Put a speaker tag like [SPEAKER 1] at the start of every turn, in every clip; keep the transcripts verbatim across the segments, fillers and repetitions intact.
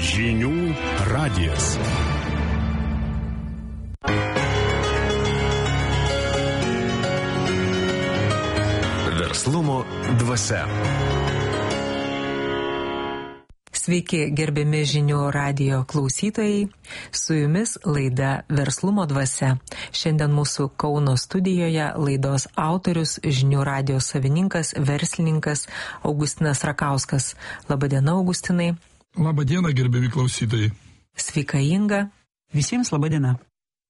[SPEAKER 1] Žinių radijas. Verslumo dvasia.
[SPEAKER 2] Sveiki, gerbiami Žinių radijo klausytojai. Su jumis laida Verslumo dvasia. Šiandien mūsų Kauno studijoje laidos autorius, Žinių radijo savininkas, verslininkas Augustinas Rakauskas. Labadiena, Augustinai.
[SPEAKER 3] Labadiena, gerbiami klausytojai.
[SPEAKER 2] Sveika, Inga.
[SPEAKER 4] Visiems labadiena.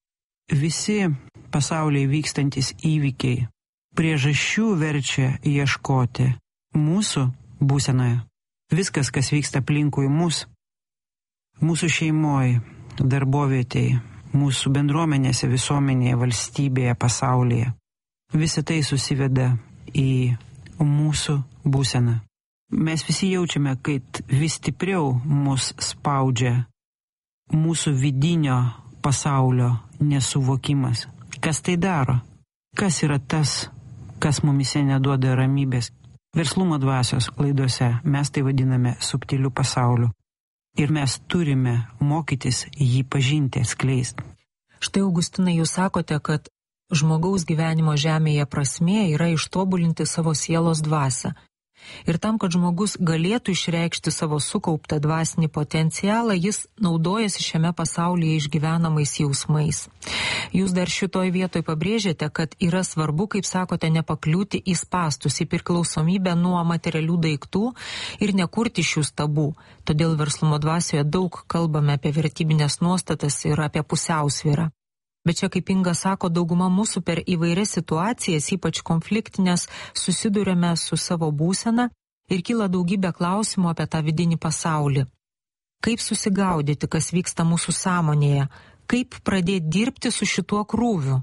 [SPEAKER 4] Visi pasaulyje vykstantis įvykiai priežasčių verčia ieškoti mūsų būsenoje. Viskas, kas vyksta aplinkui mus, mūsų šeimoje, darbovietėje, mūsų bendruomenėse, visuomenėje, valstybėje, pasaulyje, visa tai susiveda į mūsų būseną. Mes visi jaučiame, kad vis stipriau mus spaudžia mūsų vidinio pasaulio nesuvokimas. Kas tai daro? Kas yra tas, kas mumise neduoda ramybės? Verslumo dvasios laidose mes tai vadiname subtiliu pasauliu. Ir mes turime mokytis jį pažinti, atskleisti.
[SPEAKER 2] Štai, Augustinai, jūs sakote, kad žmogaus gyvenimo žemėje prasmė yra ištobulinti savo sielos dvasią. Ir tam, kad žmogus galėtų išreikšti savo sukauptą dvasinį potencialą, jis naudojasi šiame pasaulyje išgyvenamais jausmais. Jūs dar šitoj vietoj pabrėžėte, kad yra svarbu, kaip sakote, nepakliūti į spastus, į priklausomybę nuo materialių daiktų ir nekurti šių stabų. Todėl Verslumo dvasioje daug kalbame apie vertybinės nuostatas ir apie pusiausvyrą. Bet čia, kaip Inga sako, dauguma mūsų per įvairias situacijas, ypač konfliktinės, susidurėme su savo būsena ir kyla daugybė klausimų apie tą vidinį pasaulį. Kaip susigaudyti, kas vyksta mūsų sąmonėje? Kaip pradėti dirbti su šituo krūviu?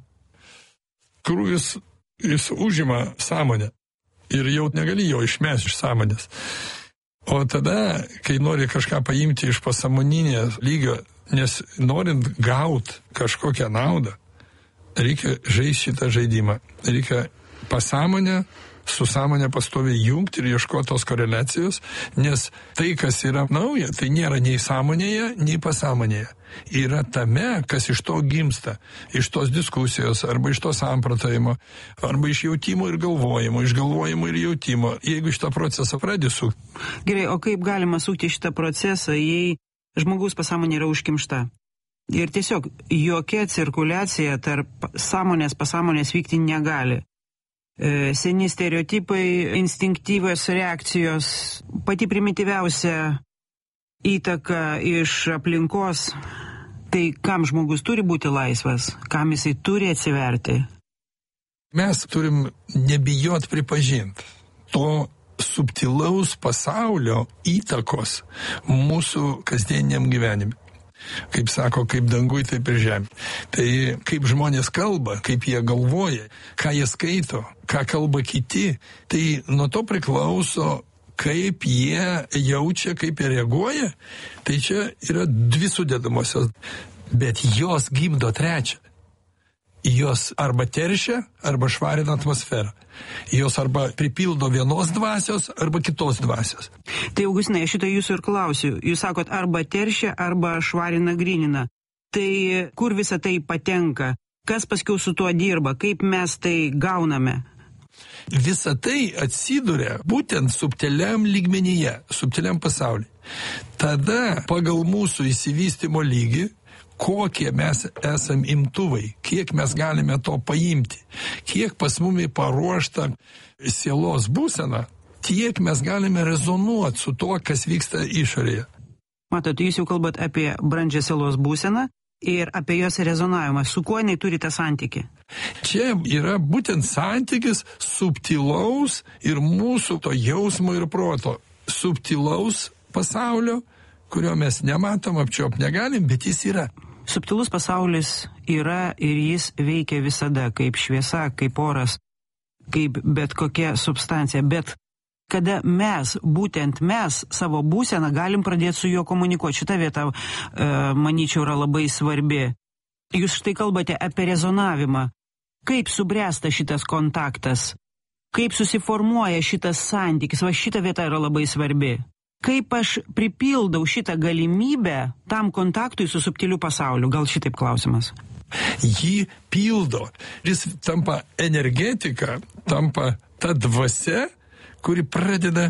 [SPEAKER 3] Krūvis, jis užima sąmonę ir jau negali jo išmesti iš sąmonės. O tada, kai nori kažką paimti iš pasąmoninės lygio, nes norint gauti kažkokią naudą, reikia žaisti šitą žaidimą. Reikia pasąmonę su sąmonė pastoviai jungti ir ieškoti tos koreliacijos, nes tai, kas yra nauja, tai nėra nei sąmonėje, nei pasąmonėje. Yra tame, kas iš to gimsta, iš tos diskusijos, arba iš to samprotavimo, arba iš jautimo ir galvojimo, iš galvojimo ir jautimo. Jeigu šitą procesą pradedi sukti.
[SPEAKER 4] Gerai, o kaip galima sukti šitą procesą, jei žmogaus pasąmonė yra užkimšta? Ir tiesiog jokia cirkuliacija tarp sąmonės pasąmonės vykti negali. E, seni stereotipai, instinktyvios reakcijos, pati primityviausia įtaka iš aplinkos. Tai kam žmogus turi būti laisvas, kam jisai turi atsiverti?
[SPEAKER 3] Mes turim nebijot pripažinti to subtilaus pasaulio įtakos mūsų kasdieniam gyvenime. Kaip sako, kaip danguj, taip ir žemė. Tai kaip žmonės kalba, kaip jie galvoja, ką jie skaito, ką kalba kiti, tai nuo to priklauso, kaip jie jaučia, kaip jie reaguoja. Tai čia yra dvi sudedamosios, bet jos gimdo trečią. Jos arba teršia, arba švarina atmosferą. Jos arba pripildo vienos dvasios, arba kitos dvasios.
[SPEAKER 4] Tai, Augustinai, aš šitą jūsų ir klausiu. Jūs sakot, arba teršia, arba švarina, grynina. Tai kur visa tai patenka? Kas paskiau su tuo dirba? Kaip mes tai gauname?
[SPEAKER 3] Visa tai atsiduria būtent subtiliam lygmenyje, subtiliam pasaulyje. Tada pagal mūsų išsivystymo lygį, kokie mes esam imtuvai, kiek mes galime to paimti, kiek pas mumi paruošta sielos būsena, tiek mes galime rezonuoti su to, kas vyksta išorėje.
[SPEAKER 4] Matot, jūs jau kalbat apie brandžią sielos būseną ir apie jos rezonavimą. Su kuo jinai turi tą santykį?
[SPEAKER 3] Čia yra būtent santykis subtilaus ir mūsų to jausmo ir proto. Subtilaus pasaulio, kurio mes nematom, apčiop negalim, bet jis yra.
[SPEAKER 4] Subtilus pasaulis yra ir jis veikia visada, kaip šviesa, kaip oras, kaip bet kokia substancija. Bet kada mes, būtent mes, savo būseną galim pradėti su juo komunikuoti. Šita vieta, e, manyčiau, yra labai svarbi. Jūs štai kalbate apie rezonavimą. Kaip subręsta šitas kontaktas? Kaip susiformuoja šitas santykis? Va šita vieta yra labai svarbi. Kaip aš pripildau šitą galimybę tam kontaktui su subtiliu pasauliu? Gal šitaip klausimas.
[SPEAKER 3] Jį pildo. Jis tampa energetika, tampa ta dvasia, kuri pradeda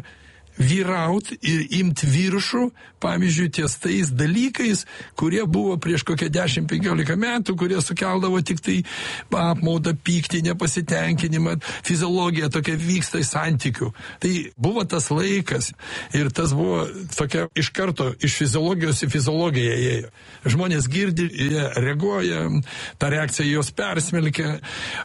[SPEAKER 3] vyrauti ir imti viršų, pavyzdžiui, ties tais dalykais, kurie buvo prieš kokią dešimt penkiolika metų, kurie sukeldavo tik tai apmaudą, pyktį, nepasitenkinimą, fiziologija tokia vyksta į santykių. Tai buvo tas laikas ir tas buvo tokia iš karto iš fiziologijos į fiziologiją ėjo. Žmonės girdi, jie reaguoja, ta reakcija jos persmelkia,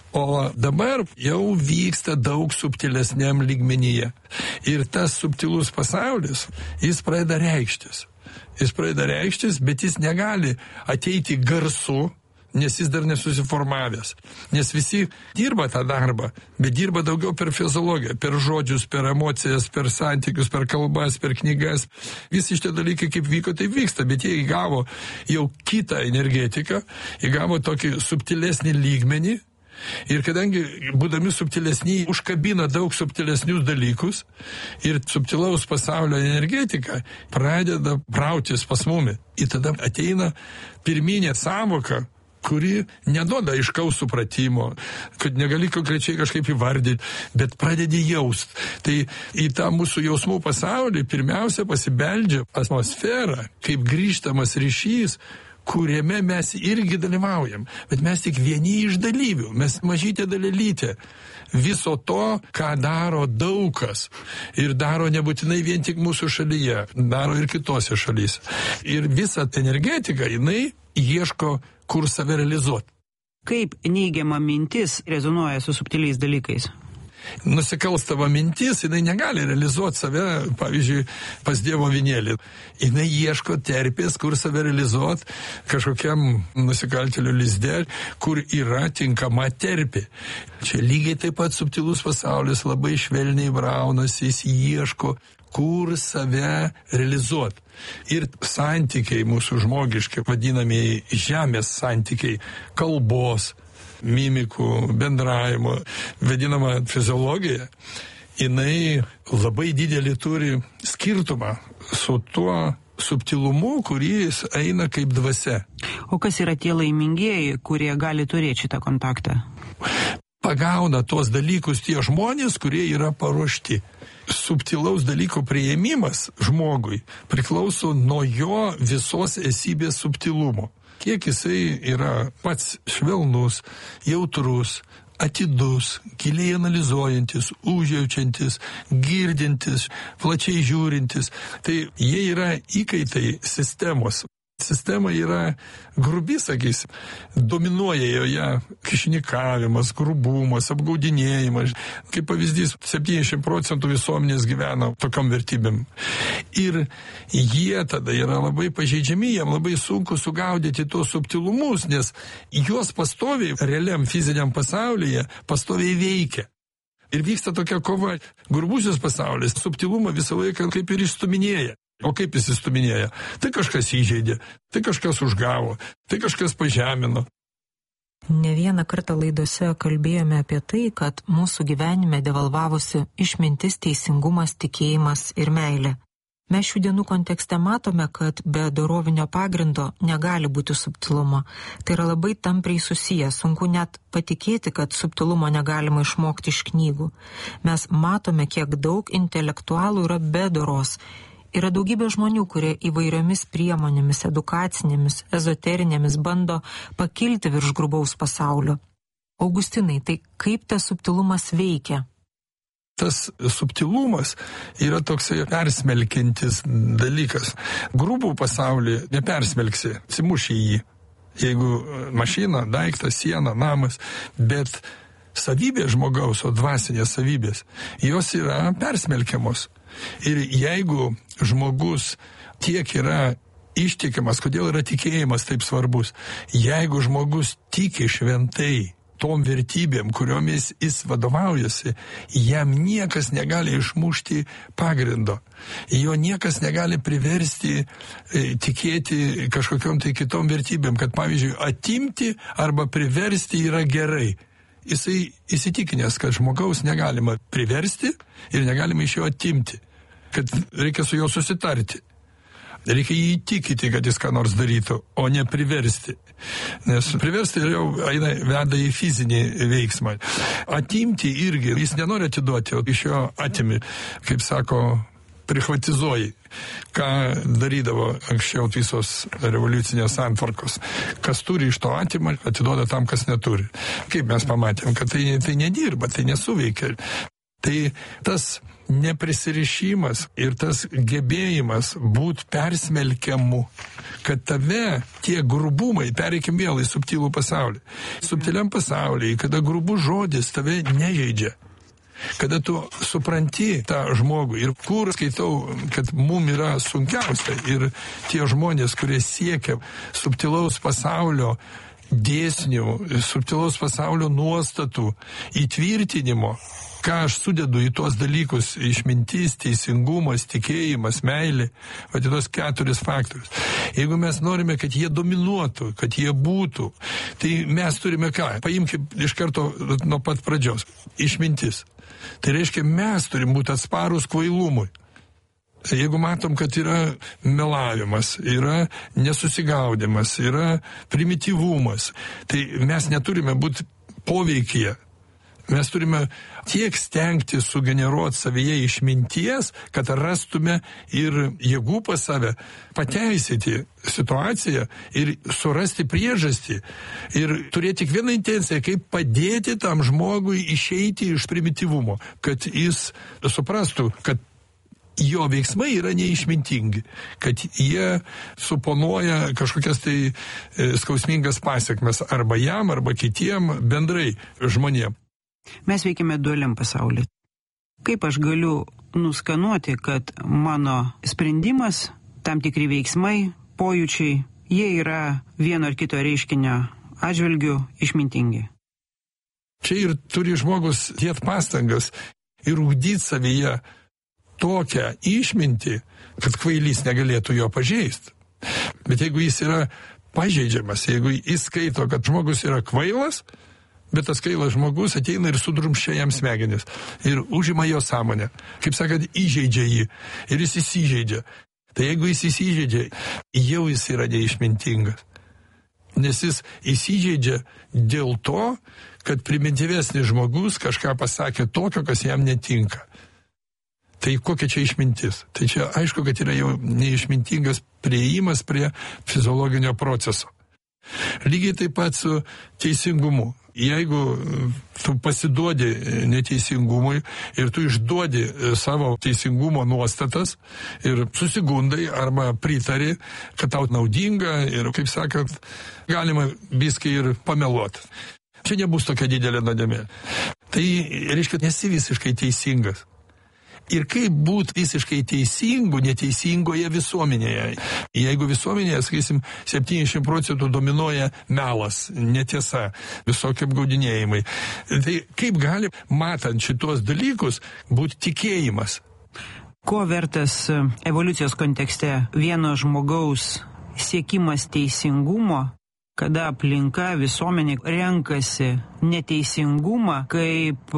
[SPEAKER 3] o dabar jau vyksta daug subtilesniam lygmenyje. Ir tas subtilus pasaulis, jis pradeda reikštis. Jis pradeda reikštis, bet jis negali ateiti garsu, nes jis dar nesusiformavęs. Nes visi dirba tą darbą, bet dirba daugiau per fiziologiją, per žodžius, per emocijas, per santykius, per kalbas, per knygas. Visi šitie dalykai kaip vyko, taip vyksta, bet jie įgavo jau kitą energetiką, įgavo tokį subtilesnį lygmenį. Ir kadangi, būdami subtilesni, užkabina daug subtilesnius dalykus ir subtilaus pasaulio energetika pradeda brautis pas mumi. Ir tada ateina pirminė sąvoka, kuri neduoda aiškaus supratimo, kad negali konkrečiai kažkaip įvardyti, bet pradedi jaust. Tai į tą mūsų jausmų pasaulį pirmiausia pasibeldžia atmosfera, kaip grįžtamas ryšys, kuriame mes irgi dalyvaujam, bet mes tik vieni iš dalyvių, mes mažytė dalelytė viso to, ką daro daug kas. Ir daro nebūtinai vien tik mūsų šalyje, daro ir kitose šalyse. Ir visa energetika, jinai ieško, kur save realizuoti.
[SPEAKER 4] Kaip neigiama mintis rezonuoja su subtiliais dalykais?
[SPEAKER 3] Nusikalstama mintis, jinai negali realizuoti save, pavyzdžiui, pas Dievo vinėlį. Jinai ieško terpės, kur save realizuoti kažkokiam nusikaltėlių lizde, kur yra tinkama terpė. Čia lygiai taip pat subtilus pasaulis labai švelniai braunasi, jis ieško, kur save realizuoti. Ir santykiai mūsų žmogiški, vadinamieji žemės santykiai, kalbos, mimikų, bendravimo, vadinama fiziologija, jinai labai didelį turi skirtumą su tuo subtilumu, kuris eina kaip dvasia.
[SPEAKER 4] O kas yra tie laimingieji, kurie gali turėti šitą kontaktą?
[SPEAKER 3] Pagauna tuos dalykus tie žmonės, kurie yra paruošti. Subtilaus dalyko priėmimas žmogui priklauso nuo jo visos esybės subtilumo. Kiek jisai yra pats švelnus, jautrus, atidus, giliai analizuojantis, užjaučiantis, girdintis, plačiai žiūrintis. Tai jie yra įkaitai sistemos. Sistema yra grubi, sakysim, dominuoja joje kišnikavimas, grubumas, apgaudinėjimas. Kaip pavyzdys, septyniasdešimt procentų visuomenės gyvena tokiom vertybėm. Ir jie tada yra labai pažeidžiami, jiem labai sunku sugaudyti tuos subtilumus, nes juos pastoviai, realiam fiziniam pasaulyje, pastoviai veikia. Ir vyksta tokia kova. Grubusis pasaulis subtilumą visą laiką kaip ir išstuminėja. O kaip jis įstuminėja? Tai kažkas įžeidė, tai kažkas užgavo, tai kažkas pažemino.
[SPEAKER 2] Ne vieną kartą laidose kalbėjome apie tai, kad mūsų gyvenime devalvavosi išmintis, teisingumas, tikėjimas ir meilė. Mes šių dienų kontekste matome, kad be dorovinio pagrindo negali būti subtilumo. Tai yra labai tampriai susiję, sunku net patikėti, kad subtilumo negalima išmokti iš knygų. Mes matome, kiek daug intelektualų yra be doros. Yra daugybė žmonių, kurie įvairiomis priemonėmis, edukacinėmis, ezoterinėmis bando pakilti virš grubaus pasaulio. Augustinai, tai kaip tas subtilumas veikia?
[SPEAKER 3] Tas subtilumas yra toksai persmelkiantis dalykas. Grubų pasaulį nepersmelksi, atsimuši į jį. Jeigu mašina, daiktas, siena, namas, bet savybės žmogaus, o dvasinės savybės, jos yra persmelkiamos. Ir jeigu žmogus tiek yra ištikimas, kodėl yra tikėjimas taip svarbus, jeigu žmogus tiki šventai tom vertybėm, kuriomis jis vadovaujasi, jam niekas negali išmušti pagrindo. Jo niekas negali priversti e, tikėti kažkokiom tai kitom vertybėm, kad pavyzdžiui atimti arba priversti yra gerai. Jisai įsitikinęs, kad žmogaus negalima priversti ir negalima iš jo atimti. kad reikia su juo susitarti. Reikia jį įtikinti, kad jis ką nors darytų, o ne priversti. Nes priversti jau eina, veda į fizinį veiksmą. Atimti irgi, jis nenori atiduoti, o iš jo atimi, kaip sako, prihvatizuoji, ką darydavo anksčiau visos revoliucinės santvarkos. Kas turi iš to atimą, atiduoda tam, kas neturi. Kaip mes pamatėm, kad tai, tai nedirba, tai nesuveikia. Tai tas neprisirišimas ir tas gebėjimas būt persmelkiamu, kad tave tie grubumai, pereikim vėl į subtilų pasaulį. Subtiliam pasaulyje, kada grubus žodis tave nežeidžia, kada tu supranti tą žmogų ir kur skaitau, kad mum yra sunkiausia ir tie žmonės, kurie siekia subtilaus pasaulio dėsnių, subtilaus pasaulio nuostatų įtvirtinimo, ką aš sudedu į tuos dalykus, išmintis, teisingumas, tikėjimas, meilė, va, tos keturis faktorius. Jeigu mes norime, kad jie dominuotų, kad jie būtų, tai mes turime ką? Paimkim iš karto nuo pat pradžios. Išmintis. Tai reiškia, mes turim būti atsparus kvailumui. Jeigu matom, kad yra melavimas, yra nesusigaudimas, yra primityvumas, tai mes neturime būti poveikyje. Mes turime tiek stengti sugeneruoti savyje išminties, kad rastume ir jėgų pas save pateisyti situaciją ir surasti priežastį ir turėti tik vieną intenciją, kaip padėti tam žmogui išeiti iš primityvumo, kad jis suprastų, kad jo veiksmai yra neišmintingi, kad jie suponuoja kažkokias tai skausmingas pasiekmes arba jam, arba kitiem bendrai žmonėm.
[SPEAKER 4] Mes veikime dualiam pasaulyje. Kaip aš galiu nuskanuoti, kad mano sprendimas, tam tikri veiksmai, pojūčiai, jie yra vieno ar kito reiškinio atžvilgių išmintingi?
[SPEAKER 3] Čia ir turi žmogus dėt pastangas ir ugdyti savyje tokią išmintį, kad kvailys negalėtų jo pažeisti. Bet jeigu jis yra pažeidžiamas, jeigu jis skaito, kad žmogus yra kvailas, bet tas kvailas žmogus ateina ir sudrumščia jam smegenis ir užima jo sąmonę. Kaip sakant, įžeidžia jį ir jis įsižeidžia. Tai jeigu jis įsižeidžia, jau jis yra neišmintingas. Nes jis įsižeidžia dėl to, kad primityvesnis žmogus kažką pasakė tokio, kas jam netinka. Tai kokia čia išmintis? Tai čia aišku, kad yra jau neišmintingas priėjimas prie fiziologinio proceso. Lygiai taip pat su teisingumu. Jeigu tu pasiduodi neteisingumui ir tu išduodi savo teisingumo nuostatas ir susigundai arba pritari, kad tau naudinga ir, kaip sakant, galima biskį ir pameluoti. Čia nebus tokia didelė nuodėmė. Tai reiškia, nesi visiškai teisingas. Ir kaip būti visiškai teisingu neteisingoje visuomenėje. Jeigu visuomenėje, sakysim, septyniasdešimt procentų dominuoja melas, netiesa, visokie apgaudinėjimai. Tai kaip gali, matant šitos dalykus, būti tikėjimas?
[SPEAKER 4] Ko vertas evoliucijos kontekste vieno žmogaus siekimas teisingumo, kada aplinka, visuomenė renkasi neteisingumą kaip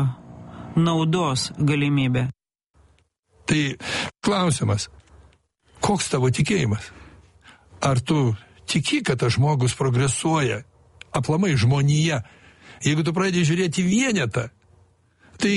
[SPEAKER 4] naudos galimybę?
[SPEAKER 3] Tai klausimas, koks tavo tikėjimas? Ar tu tiki, kad tas žmogus progresuoja, aplamai žmonija? Jeigu tu pradedi žiūrėti vienetą, tai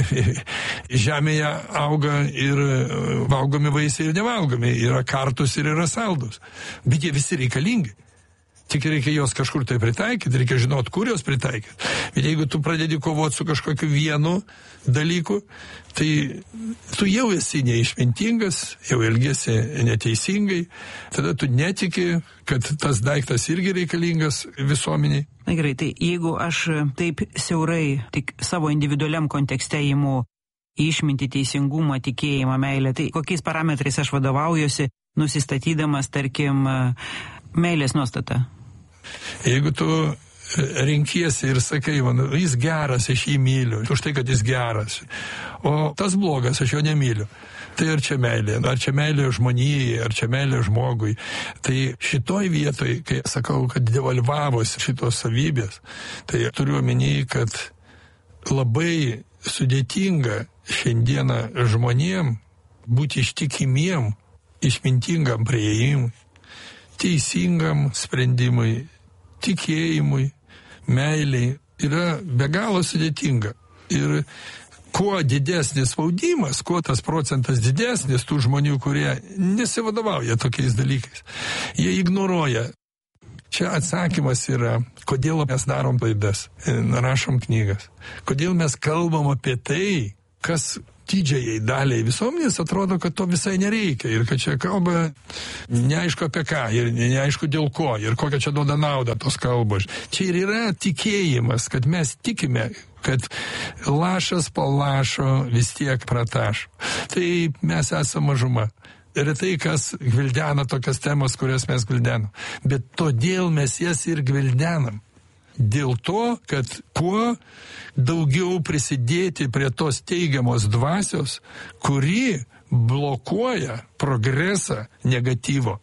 [SPEAKER 3] žemėje auga ir valgomi vaisiai ir nevalgomi, yra kartus ir yra saldus, bet jie visi reikalingi. Tik reikia jos kažkur tai pritaikyti, reikia žinot, kur jos pritaikyti. Bet jeigu tu pradedi kovoti su kažkokiu vienu dalyku, tai tu jau esi neišmintingas, jau elgiesi neteisingai, tada tu netiki, kad tas daiktas irgi reikalingas visuomeniai.
[SPEAKER 4] Na gerai, tai jeigu aš taip siaurai tik savo individualiam kontekste imu išmintį, teisingumą, tikėjimą, meilę, tai kokiais parametrais aš vadovaujuosi, nusistatydamas, tarkim, meilės nuostatą?
[SPEAKER 3] Jeigu tu renkiesi ir sakai, man, jis geras, aš jį myliu, už tai, kad jis geras, o tas blogas, aš jo nemyliu, tai ar čia meilė, ar čia meilė žmonijai, ar čia meilė žmogui. Tai šitoj vietoj, kai sakau, kad devalvavosi šitos savybės, tai turiu omeny, kad labai sudėtinga šiandieną žmonėm būti ištikimiem, išmintingam priėjimui, teisingam sprendimui, tikėjimui, meiliai yra be galo sudėtinga. Ir kuo didesnis spaudimas, kuo tas procentas didesnis tų žmonių, kurie nesivadovauja tokiais dalykais, jie ignoruoja. Čia atsakymas yra, kodėl mes darom klaidas, rašom knygas, kodėl mes kalbam apie tai, kas didžiajai daliai visuomenės atrodo, kad to visai nereikia ir kad čia kalba neaišku apie ką ir neaišku dėl ko ir kokią čia duoda naudą tos kalbos. Čia ir yra tikėjimas, kad mes tikime, kad lašas po lašo vis tiek pratašo. Tai mes esame mažuma. Retai kas gvildena tokias temas, kurias mes gvildenam. Bet todėl mes jas ir gvildenam. Dėl to, kad kuo daugiau prisidėti prie tos teigiamos dvasios, kuri blokuoja progresą negatyvo.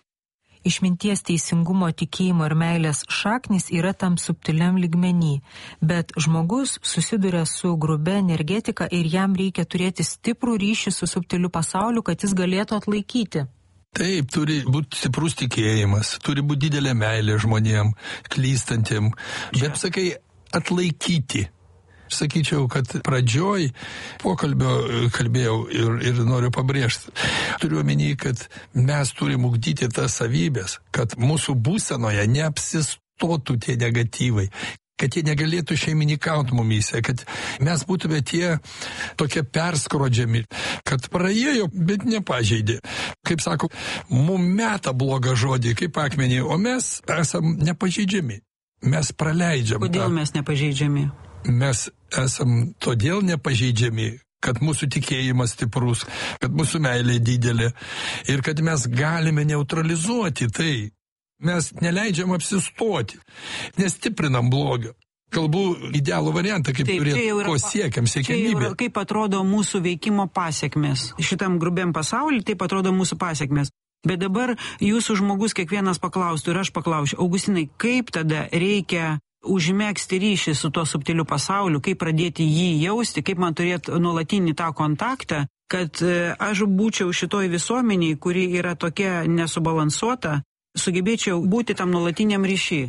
[SPEAKER 2] Išminties, teisingumo, tikėjimo ir meilės šaknis yra tam subtiliam lygmenį, bet žmogus susiduria su grubia energetika ir jam reikia turėti stiprų ryšį su subtiliu pasauliu, kad jis galėtų atlaikyti.
[SPEAKER 3] Taip, turi būti stiprus tikėjimas, turi būti didelė meilė žmonėm, klystantiem, bet, sakai, atlaikyti. Sakyčiau, kad pradžioj pokalbio kalbėjau ir, ir noriu pabrėžti. Turiu omeny, kad mes turim ugdyti tas savybės, kad mūsų būsenoje neapsistotų tie negatyvai, kad jie negalėtų šeimininkauti mumyse, kad mes būtume tie tokie perskrodžiami, kad praėjo, bet nepažeidė. Kaip sako, mum meta blogą žodį, kaip akmenį, o mes esam nepažeidžiami. Mes praleidžiam.
[SPEAKER 4] Kodėl
[SPEAKER 3] tą.
[SPEAKER 4] mes nepažeidžiami?
[SPEAKER 3] Mes esam todėl nepažeidžiami, kad mūsų tikėjimas stiprus, kad mūsų meilė didelė ir kad mes galime neutralizuoti tai. Mes neleidžiam apsistoti, nestiprinam blogio. Kalbu idealų variantą, kaip turėtų, ko siekiam, siekiamybė.
[SPEAKER 4] Kaip atrodo mūsų veikimo pasiekmes. Šitam grubiam pasauliu taip atrodo mūsų pasiekmes. Bet dabar jūsų žmogus kiekvienas paklaustų ir aš paklausiu, Augustinai, kaip tada reikia užmegzti ryšį su tuo subtiliu pasauliu, kaip pradėti jį jausti, kaip man turėti nuolatinį tą kontaktą, kad aš būčiau šitoj visuomeniai, kuri yra tokia nesubalansuota, sugebėčiau būti tam nuolatiniam ryšį.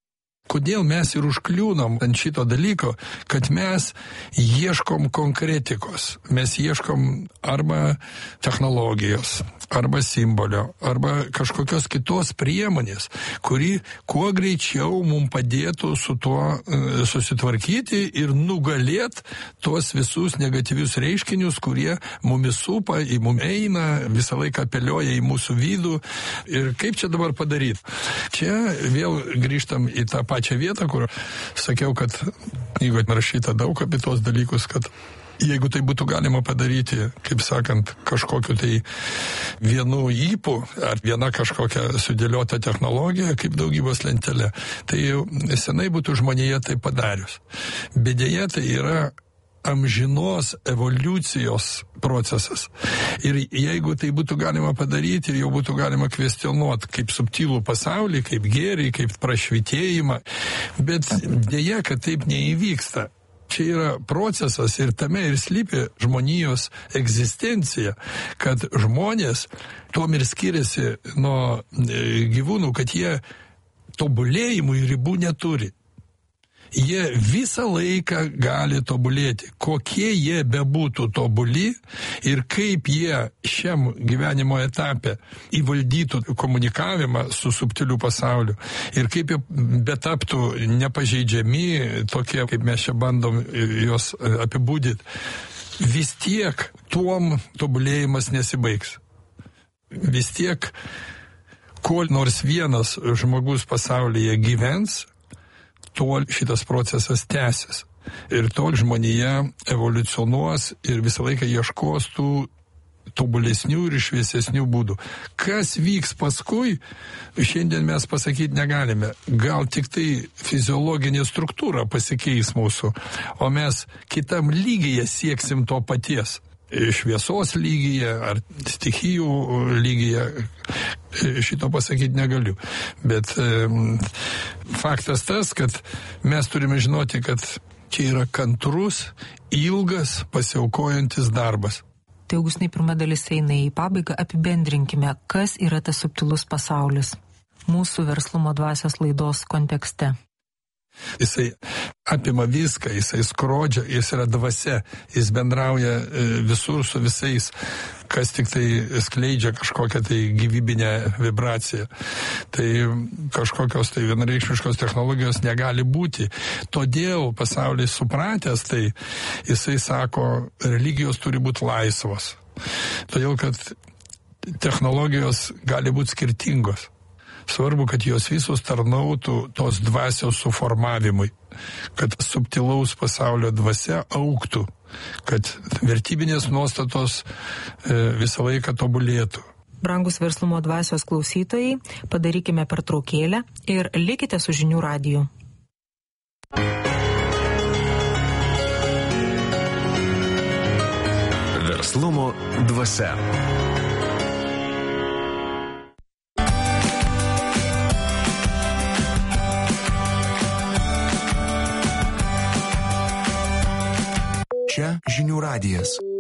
[SPEAKER 3] Kodėl mes ir užkliūnam ant šito dalyko, kad mes ieškom konkretikos, mes ieškom arba technologijos, arba simbolio, arba kažkokios kitos priemonės, kuri kuo greičiau mums padėtų su tuo e, susitvarkyti ir nugalėti tuos visus negatyvius reiškinius, kurie mumis supa, į mum eina, visą laiką apeliuoja į mūsų vidų. Ir kaip čia dabar padaryti? Čia vėl grįžtam į tą pačią vietą, kur sakiau, kad knygoje rašyta daug apie tos dalykus, kad jeigu tai būtų galima padaryti, kaip sakant, kažkokiu tai vienu ypu ar viena kažkokia sudėliota technologija, kaip daugybos lentelė, tai jau senai būtų žmonėje tai padarius. Bet deja, tai yra amžinos evoliucijos procesas. Ir jeigu tai būtų galima padaryti, jau būtų galima kvestionuoti kaip subtilų pasaulį, kaip gėrį, kaip prašvitėjimą, bet deja, kad taip neįvyksta. Čia yra procesas ir tame ir slypi žmonijos egzistencija, kad žmonės tuom ir skiriasi nuo gyvūnų, kad jie tobulėjimui ribų neturi. Jie visą laiką gali tobulėti, kokie jie bebūtų tobuli ir kaip jie šiam gyvenimo etape įvaldytų komunikavimą su subtiliu pasauliu ir kaip jie betaptų nepažeidžiami, tokie kaip mes čia bandom juos apibūdyti, vis tiek tuom tobulėjimas nesibaigs. Vis tiek, kol nors vienas žmogus pasaulyje gyvens, tol šitas procesas tęsis. Ir tol žmonija evoliucionuos ir visą laiką ieškos tų tobulesnių ir šviesesnių būdų. Kas vyks paskui, šiandien mes pasakyti negalime. Gal tik tai fiziologinė struktūra pasikeis mūsų, o mes kitam lygyje sieksim to paties. Šviesos lygyje ar stichijų lygyje, šito pasakyti negaliu. Bet e, faktas tas, kad mes turime žinoti, kad čia yra kantrus, ilgas, pasiaukojantis darbas.
[SPEAKER 2] Tai Augustinai, pirma dalis eina į pabaigą, apibendrinkime, kas yra tas subtilus pasaulis mūsų verslumo dvasios laidos kontekste.
[SPEAKER 3] Jisai apima viską, jisai skrodžia, jis yra dvasia, jis bendrauja visur su visais, kas tik tai skleidžia kažkokią tai gyvybinę vibraciją. Tai kažkokios tai vienareikšmiškos technologijos negali būti. Todėl pasaulis supratęs, tai jisai sako, religijos turi būti laisvos. Todėl, kad technologijos gali būti skirtingos. Svarbu, kad jos visos tarnautų tos dvasios suformavimui, kad subtilaus pasaulio dvasia augtų, kad vertybinės nuostatos e, visą laiką tobulėtų.
[SPEAKER 2] Brangus verslumo dvasios klausytojai, padarykime pertraukėlę ir likite su Žinių radiju.
[SPEAKER 1] Verslumo dvasia.
[SPEAKER 5] Čia Žinių radijas.